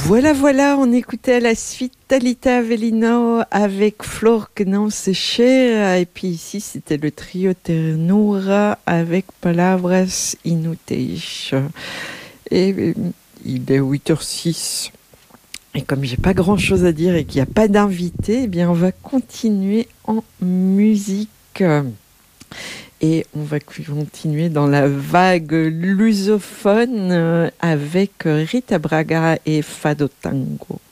Voilà, on écoutait la suite Talita Avellino avec Flor que non se cher, et puis ici c'était le trio Ternura avec Palabras Inúteis. Et il est 8h06. Et comme j'ai pas grand chose à dire et qu'il n'y a pas d'invité, eh bien on va continuer en musique. Et on va continuer dans la vague lusophone avec Rita Braga et Fado Tango.